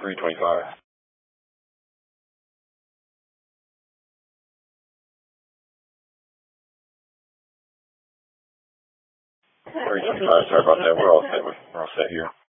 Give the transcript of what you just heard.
325. 325, sorry about that. We're all set here.